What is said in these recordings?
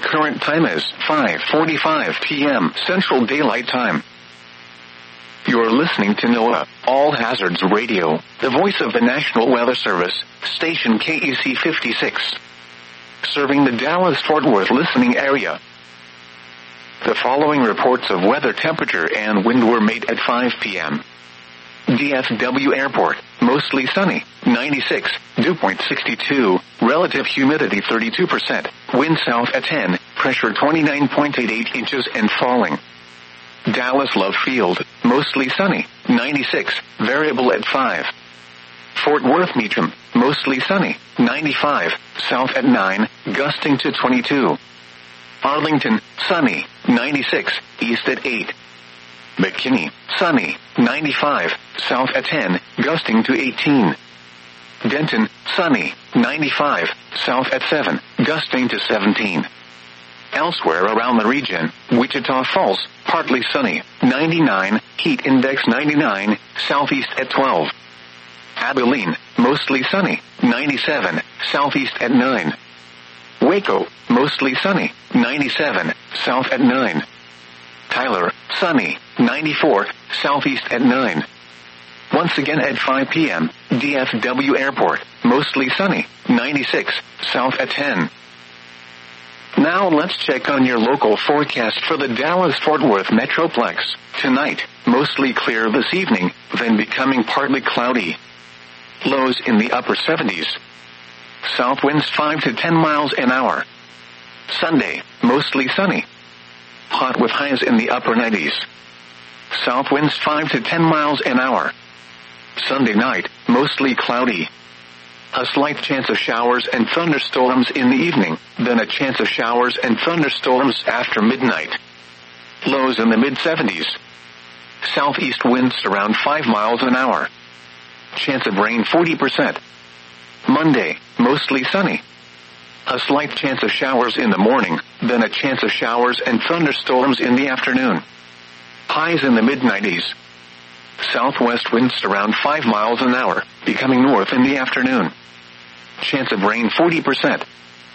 current time is 5:45 p.m. Central Daylight Time. You're listening to NOAA, All Hazards Radio, the voice of the National Weather Service, station KEC 56. Serving the Dallas-Fort Worth listening area. The following reports of weather temperature and wind were made at 5 p.m. DFW Airport, mostly sunny, 96, dew point 62, relative humidity 32%, wind south at 10, pressure 29.88 inches and falling. Dallas Love Field, mostly sunny, 96, variable at 5. Fort Worth Meacham, mostly sunny, 95, south at 9, gusting to 22. Arlington, sunny, 96, east at 8. McKinney, sunny, 95, south at 10, gusting to 18. Denton, sunny, 95, south at 7, gusting to 17. Elsewhere around the region, Wichita Falls, partly sunny, 99, heat index 99, southeast at 12. Abilene, mostly sunny, 97, southeast at 9. Waco, mostly sunny, 97, south at 9. Tyler, sunny, 94, southeast at 9. Once again at 5 p.m., DFW Airport, mostly sunny, 96, south at 10. Now let's check on your local forecast for the Dallas-Fort Worth Metroplex. Tonight, mostly clear this evening, then becoming partly cloudy. Lows in the upper 70s. South winds 5 to 10 miles an hour. Sunday, mostly sunny. Hot with highs in the upper 90s. South winds 5 to 10 miles an hour. Sunday night, mostly cloudy. A slight chance of showers and thunderstorms in the evening, then a chance of showers and thunderstorms after midnight. Lows in the mid-70s. Southeast winds around 5 miles an hour. Chance of rain 40%. Monday, mostly sunny. A slight chance of showers in the morning, then a chance of showers and thunderstorms in the afternoon. Highs in the mid-90s. Southwest winds around 5 miles an hour, becoming north in the afternoon. Chance of rain 40%.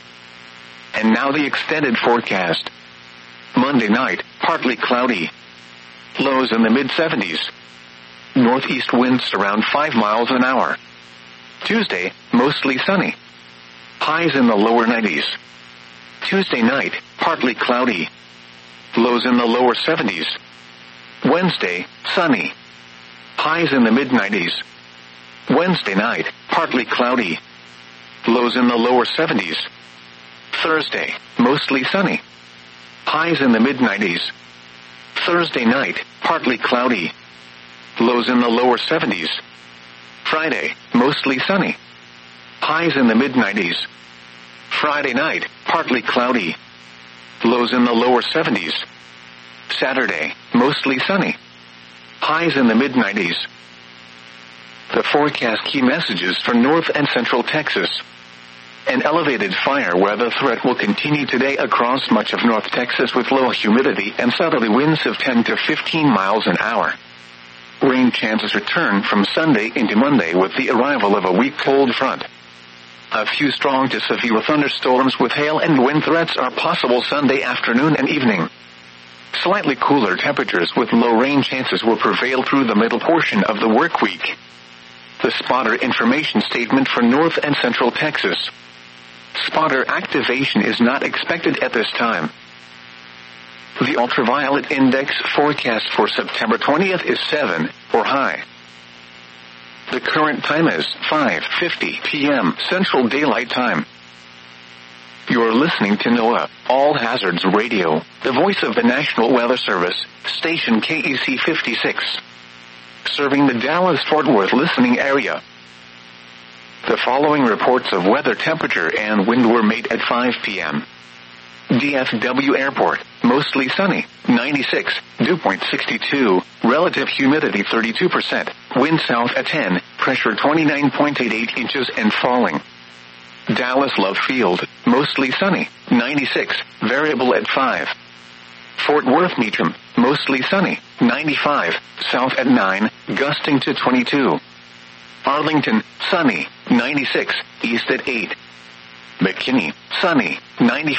And now the extended forecast. Monday night, partly cloudy. Lows in the mid-70s. Northeast winds around 5 miles an hour. Tuesday, mostly sunny. Highs in the lower 90s. Tuesday night, partly cloudy. Lows in the lower 70s. Wednesday, sunny. Highs in the mid-90s. Wednesday night, partly cloudy. Lows in the lower 70s. Thursday, mostly sunny. Highs in the mid-90s. Thursday night, partly cloudy. Lows in the lower 70s. Friday, mostly sunny. Highs in the mid-90s. Friday night, partly cloudy. Lows in the lower 70s. Saturday, mostly sunny. Highs in the mid-90s. The forecast key messages for North and Central Texas. An elevated fire weather threat will continue today across much of North Texas with low humidity and southerly winds of 10 to 15 miles an hour. Rain chances return from Sunday into Monday with the arrival of a weak cold front. A few strong to severe thunderstorms with hail and wind threats are possible Sunday afternoon and evening. Slightly cooler temperatures with low rain chances will prevail through the middle portion of the work week. The spotter information statement for North and Central Texas. Spotter activation is not expected at this time. The ultraviolet index forecast for September 20th is 7, or high. The current time is 5:50 p.m. Central Daylight Time. You're listening to NOAA, All Hazards Radio, the voice of the National Weather Service, station KEC 56. Serving the Dallas-Fort Worth listening area. The following reports of weather temperature and wind were made at 5 p.m. DFW Airport, mostly sunny, 96, dew point 62, relative humidity 32%, wind south at 10, pressure 29.88 inches and falling. Dallas Love Field, mostly sunny, 96, variable at 5. Fort Worth Meacham, mostly sunny, 95, south at 9, gusting to 22. Arlington, sunny, 96, east at 8. McKinney, sunny, 95.